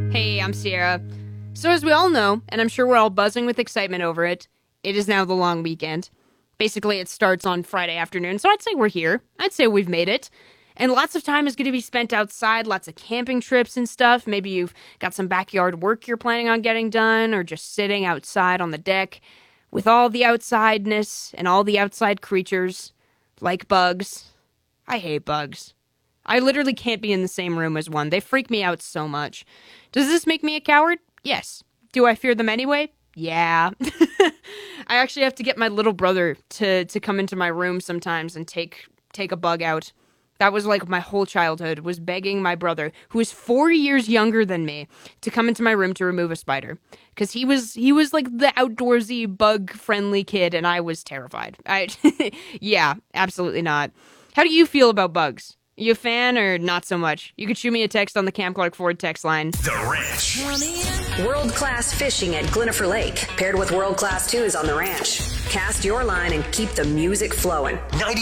Hey, I'm Sierra. So as we all know, and I'm sure we're all buzzing with excitement over it, it is now the long weekend. Basically, it starts on Friday afternoon, so I'd say we're here. I'd say we've made it. And lots of time is going to be spent outside, lots of camping trips and stuff. Maybe you've got some backyard work you're planning on getting done, or just sitting outside on the deck with all the outsideness and all the outside creatures, like bugs. I hate bugs. I literally can't be in the same room as one. They freak me out so much. Does this make me a coward? Yes. Do I fear them anyway? Yeah. I actually have to get my little brother to come into my room sometimes and take a bug out. That was like my whole childhood, was begging my brother, who is 4 years younger than me, to come into my room to remove a spider. Because he was like the outdoorsy, bug-friendly kid, and I was terrified. Yeah, absolutely not. How do you feel about bugs? You a fan or not so much? You could shoot me a text on the Cam Clark Ford text line. The Ranch. World-class fishing at Glennifer Lake, paired with world-class tunes on the ranch. Cast your line and keep the music flowing.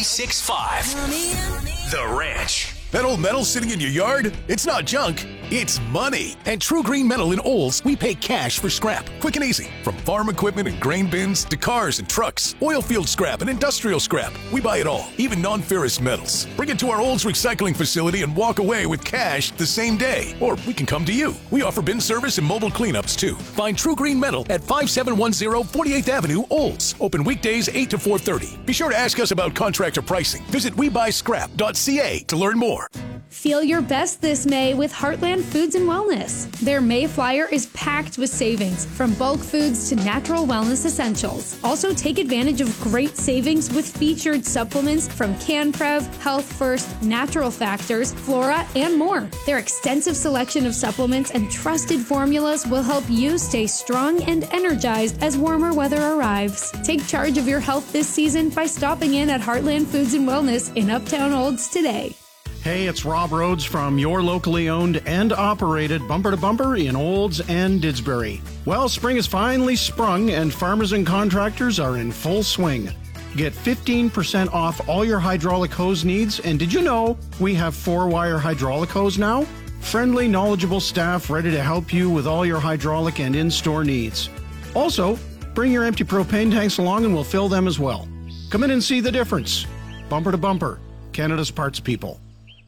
96.5. The Ranch. That old metal sitting in your yard? It's not junk, it's money. At True Green Metal in Olds, we pay cash for scrap, quick and easy. From farm equipment and grain bins to cars and trucks, oil field scrap and industrial scrap. We buy it all, even non-ferrous metals. Bring it to our Olds recycling facility and walk away with cash the same day. Or we can come to you. We offer bin service and mobile cleanups too. Find True Green Metal at 5710 48th Avenue, Olds. Open weekdays 8 to 4:30. Be sure to ask us about contractor pricing. Visit webuyscrap.ca to learn more. Feel your best this May with Heartland Foods and Wellness. Their May flyer is packed with savings, from bulk foods to natural wellness essentials. Also, take advantage of great savings with featured supplements from CanPrev, Health First, Natural Factors, Flora, and more. Their extensive selection of supplements and trusted formulas will help you stay strong and energized as warmer weather arrives. Take charge of your health this season by stopping in at Heartland Foods and Wellness in Uptown Olds today. Hey, it's Rob Rhodes from your locally owned and operated Bumper to Bumper in Olds and Didsbury. Well, spring has finally sprung and farmers and contractors are in full swing. Get 15% off all your hydraulic hose needs, and did you know we have 4-wire hydraulic hose now? Friendly, knowledgeable staff ready to help you with all your hydraulic and in-store needs. Also, bring your empty propane tanks along and we'll fill them as well. Come in and see the difference. Bumper to Bumper, Canada's parts people.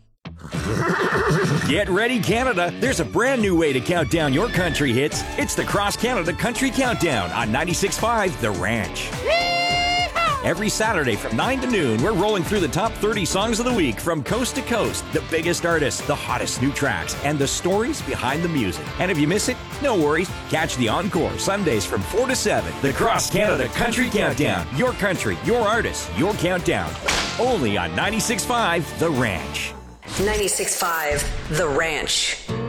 Get ready, Canada. There's a brand new way to count down your country hits. It's the Cross Canada Country Countdown on 96.5 The Ranch. Every Saturday from 9 to noon, we're rolling through the top 30 songs of the week from coast to coast, the biggest artists, the hottest new tracks, and the stories behind the music. And if you miss it, no worries. Catch the encore Sundays from 4 to 7. The Cross Canada Country Countdown. Your country, your artists, your countdown. Only on 96.5 The Ranch. 96.5 The Ranch.